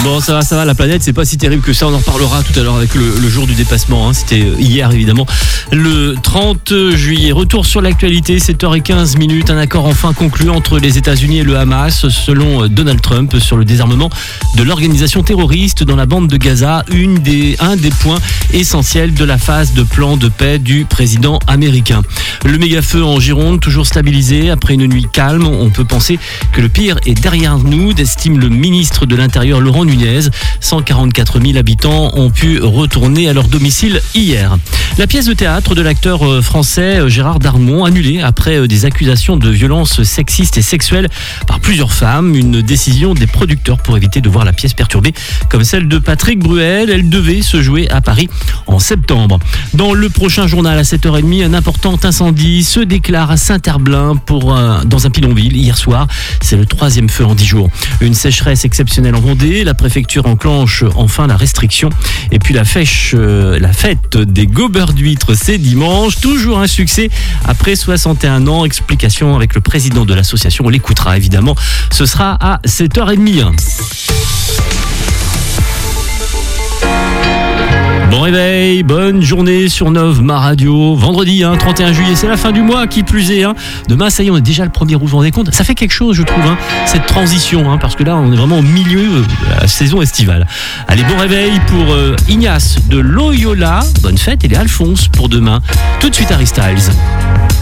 Bon, ça va, la planète, c'est pas si terrible que ça. On en reparlera tout à l'heure avec le jour du dépassement. C'était hier, évidemment, le 30 juillet. Retour sur l'actualité, 7h15. Un accord enfin conclu entre les États-Unis et le Hamas, selon Donald Trump, sur le désarmement de l'organisation terroriste dans la bande de Gaza. Un des points essentiels de la phase de plan de paix du président américain. Le méga-feu en Gironde, toujours stabilisé. Après une nuit calme, on peut penser que le pire est derrière nous, estime le ministre de l'Intérieur Laurent Nunez. 144 000 habitants ont pu retourner à leur domicile hier. La pièce de théâtre de l'acteur français Gérard Darmon annulée après des accusations de violences sexistes et sexuelles par plusieurs femmes. Une décision des producteurs pour éviter de voir la pièce perturbée comme celle de Patrick Bruel. Elle devait se jouer à Paris en septembre. Dans le prochain journal à 7h30, un important incendie se déclare à Saint-Herblain dans un bidonville hier soir. C'est le 3e feu en 10 jours. Une sécheresse exceptionnelle en Vendée. La préfecture enclenche enfin la restriction. Et puis la fête des gobeurs d'huîtres, c'est dimanche. Toujours un succès après 61 ans. Explication avec le président de l'association. On l'écoutera évidemment. Ce sera à 7h30. Bon réveil, bonne journée sur Nov-Ma Radio. Vendredi, 31 juillet, c'est la fin du mois, qui plus est. Demain, ça y est, on est déjà le 1er août, vous vous rendez compte ? Ça fait quelque chose, je trouve, cette transition, parce que là, on est vraiment au milieu de la saison estivale. Allez, bon réveil pour Ignace de Loyola. Bonne fête, et les Alphonse pour demain. Tout de suite, Harry Styles.